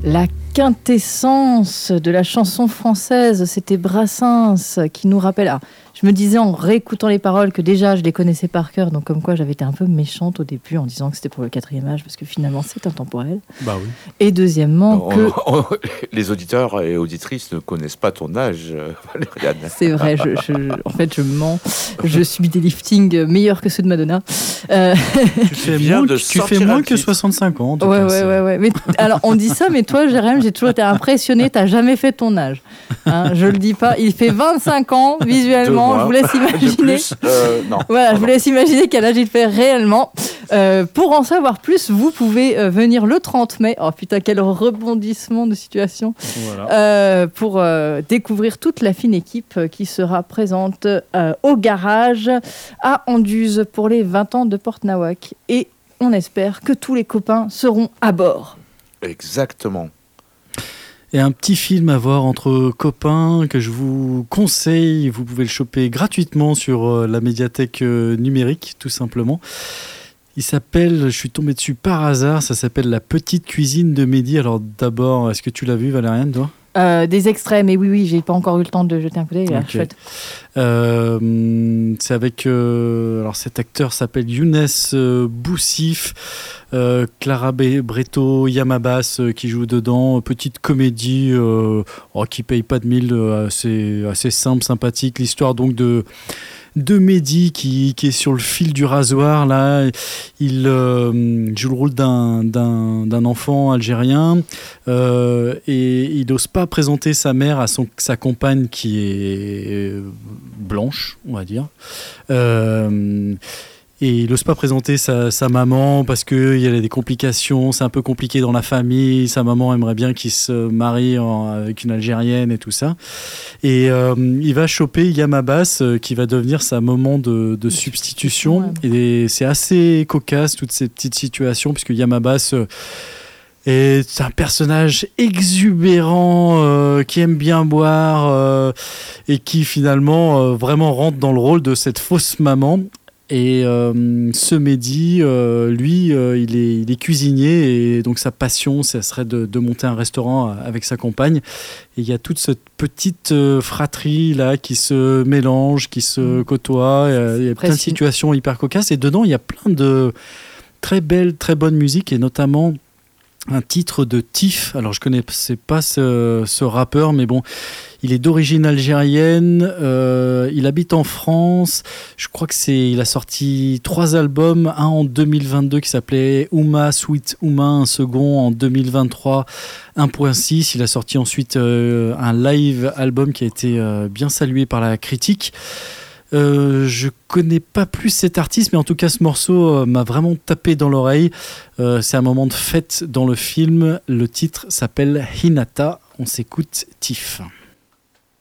La quintessence de la chanson française, c'était Brassens qui nous rappelle... Ah, je me disais en réécoutant les paroles que déjà je les connaissais par cœur, donc comme quoi j'avais été un peu méchante au début en disant que c'était pour le 4e âge, parce que finalement c'est intemporel. Bah oui. Et deuxièmement les auditeurs et auditrices ne connaissent pas ton âge, Valériane. C'est vrai, en fait je mens. Je subis des liftings meilleurs que ceux de Madonna. Tu fais moins que 65 ans. Ouais. Mais, alors on dit ça, mais toi Jérém, j'ai toujours été impressionnée, t'as jamais fait ton âge. Hein, je le dis pas, il fait 25 ans visuellement. Je vous laisse imaginer. Non. Voilà, je vous laisse imaginer quel âge il fait réellement. Pour en savoir plus, vous pouvez venir le 30 mai. Oh putain, quel rebondissement de situation. Voilà. Pour découvrir toute la fine équipe qui sera présente au garage à Anduze pour les 20 ans de Porte Nawak. Et on espère que tous les copains seront à bord. Exactement. Et un petit film à voir entre copains que je vous conseille. Vous pouvez le choper gratuitement sur la médiathèque numérique, tout simplement. Il s'appelle, je suis tombé dessus par hasard, ça s'appelle La Petite Cuisine de Mehdi. Alors d'abord, est-ce que tu l'as vu, Valériane, toi ? Des extraits, mais oui, j'ai pas encore eu le temps de jeter un coup d'œil. Okay. Chouette. C'est avec alors cet acteur s'appelle Younes Boussif, Clara Breto, Yamabas qui joue dedans. Petite comédie qui paye pas de mille, assez simple, sympathique. L'histoire donc de Mehdi qui est sur le fil du rasoir là. Il joue le rôle d'un enfant algérien et il n'ose pas présenter sa mère à sa compagne qui est blanche, on va dire. Et il n'ose pas présenter sa maman parce qu'il y a des complications, c'est un peu compliqué dans la famille. Sa maman aimerait bien qu'il se marie avec une Algérienne et tout ça. Et il va choper Yamabas qui va devenir sa maman de substitution. Et c'est assez cocasse toutes ces petites situations puisque Yamabas... est un personnage exubérant qui aime bien boire et qui finalement vraiment rentre dans le rôle de cette fausse maman. Et ce Mehdi, lui, il est cuisinier et donc sa passion, ça serait de monter un restaurant avec sa compagne. Et il y a toute cette petite fratrie là qui se mélange, qui se côtoie. Il y a plein de situations hyper cocasses et dedans il y a plein de très belles, très bonnes musiques et notamment un titre de Tif. Alors je connaissais pas ce rappeur, mais bon, il est d'origine algérienne, il habite en France. Je crois il a sorti 3 albums, un en 2022 qui s'appelait Ouma Sweet Ouma, un second en 2023, 1.6. Il a sorti ensuite un live album qui a été bien salué par la critique. Je connais pas plus cet artiste, mais en tout cas ce morceau m'a vraiment tapé dans l'oreille. C'est un moment de fête dans le film. Le titre s'appelle Hinata. On s'écoute Tif.